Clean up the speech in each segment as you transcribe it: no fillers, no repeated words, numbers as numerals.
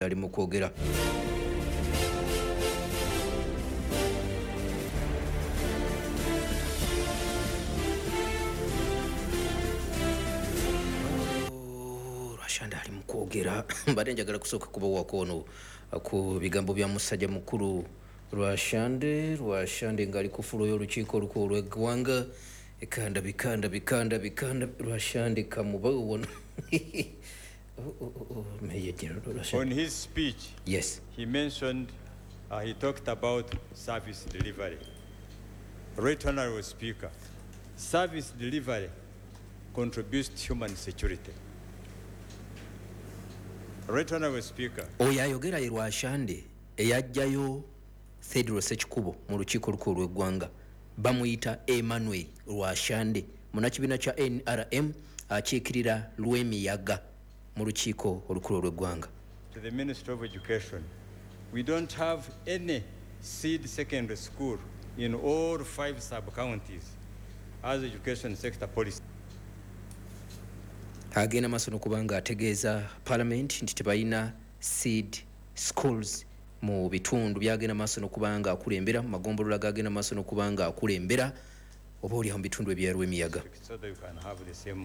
ali mu kwogera. Rwashande ali mu kwogera mbadde njagala kusooka kubawaako ono ku bigambo bya musajja mukulu Rwashande ng'ali ku fulo y'olukiiko olukulu lw'eggwanga. Bikanda Rwashande kamubawo ono. On his speech, yes, he mentioned, he talked about service delivery. Right Honorable Speaker, service delivery contributes to human security. Right Honorable Speaker. Oyo ayogera ye Rwashande eyajjayo Federal Sekikubo mu lukiiko olukulu lw'eggwanga. Bamuyita Emmanuel Rwashande munakibiina kya NRM akiikirira Lwemiyaga mu lukiiko olukulu lw'eggwanga. To the Minister of Education, we don't have any seed secondary school in all 5 sub-counties as education sector policy. Agenda maaso n'okubanga ategeeza Parliament nti tebalina seed schools mu bitundu byagenda maaso n'okubanga akulembera mu magombolola gagenda maaso n'okubanga akulembera oba oli mu bitundu ebya Lwemiyaga. So that you can have the same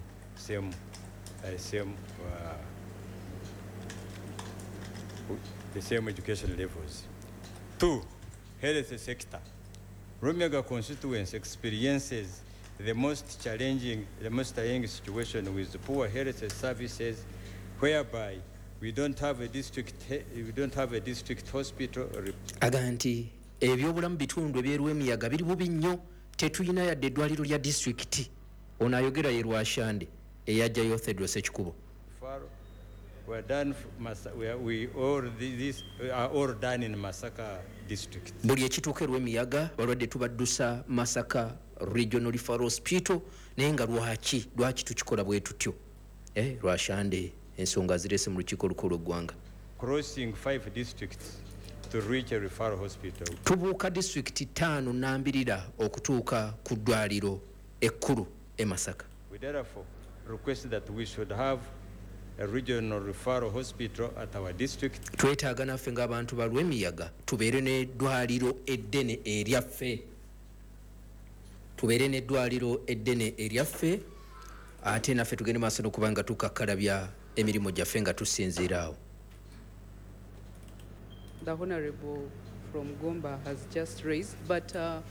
education levels. 2, health sector. Lwemiyaga constituency experiences the most challenging situation with poor health services, whereby we don't have a district hospital. Aganti ebyobulamu bitundu ebya Lwemiyaga biri bubi nnyo, tetulina yadde eddwaliro lya district. Ono ayogera ye Rwashande eyajjayo Federal Sekikubo. We are all done in Masaka district. Buli ekituuka e Lwemiyaga balwadde tubaddusa Masaka Regional Referral Hospital naye nga lwaki tukikola bwe tutyo? Rwashande ensonga zirese mu lukiiko olukulu lw'eggwanga. Crossing 5 districts to reach a referral hospital. Tubuuka district 5 nambirira okutuuka ku ddwaliro ekkulu e Masaka. We therefore request that we should have a regional referral hospital at our district. Twetaaga naffe ng'abantu ba Lwemiyaga tubeere n'eddwaliro eddene eryaffe. Ate naffe tugende maaso n'okubanga tukakkalabya emirimu gyaffe nga tusinziira awo. The Honorable from Gomba has just raised, but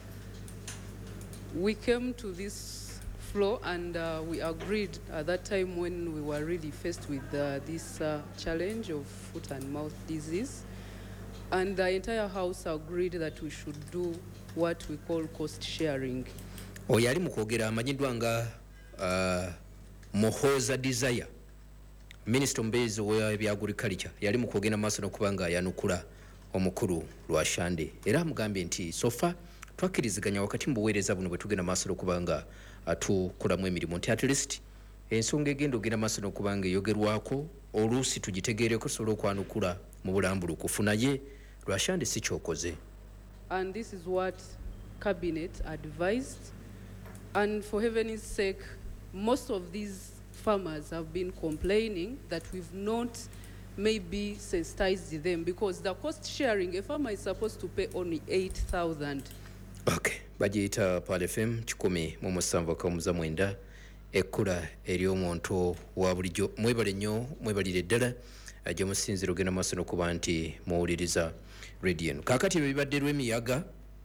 we came to this floor and we agreed at that time when we were really faced with this challenge of foot and mouth disease, and the entire house agreed that we should do what we call cost sharing. Oyo ali mu kwogera amanyiddwa nga Muhooza Desire, Minister omubeezi w'ebya agriculture, yali mu kwogera maaso n'okubanga yanukula omukulu Rwashande era amugambye nti sofa twakkiriziganya wakati mu buweereza buno bwe tugenda maaso n'okubanga tukolamu emirimu nti at least ensonga egenda ogenda maaso n'okubanga eyogerwako oluusi tugitegeereko sobola okwanukula mu bulambulukufu naye Rwashande si kyokoze. And this is what Cabinet advised, and for heaven's sake, most of these farmers have been complaining that we've not maybe sensitized them, because the cost sharing, a farmer is supposed to pay only 8,000. Okay, bagiyita Pal FM 107.9 ekkula ery'omuntu wa bulijjo. Mwebale nnyo, mwebalire ddala gye musinzira ogenda maaso n'okuba nti muwuliriza radio eno. Kaakati ebyo bibadde Lwemiyaga,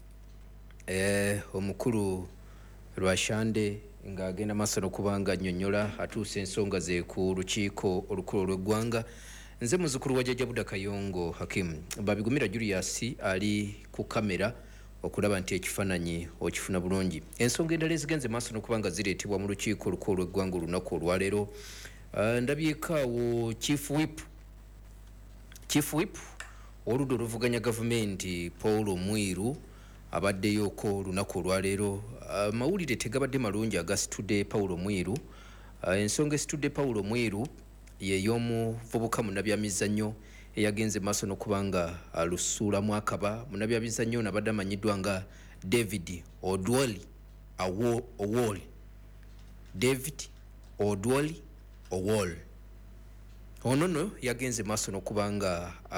omukulu Rwashande ng'agenda maaso n'okuba nga annyonnyola atuusa ensonga ze ku lukiiko olukulu lw'eggwanga. Nze muzzukulu wa Jjajja Budda Kayongo Hakim, Babigumira Julius ali ku kamera okulaba nti ekifaananyi okifuna bulungi. Ensonga endala ezigenze maaso n'okuba nga zireetebwa mu lukiiko olukulu lw'eggwanga olunaku olwaleero. Ndabyeko awo Chief Whip oludda oluvuganya gavumenti Paul Mwiru abaddeyoko olunaku olwaleero. Mawulire tegabadde malungi agasitudde Paul Mwiru. Ensonga esitudde Paul Mwiru ye y'omuvubuka munnabyamizannyo eyagenze maaso n'okubanga alusuulamu akaba. Munnabyamizannyo ono abadde amanyiddwa nga David Odwoli Owol. ono nno yagenze maaso n'okuba nga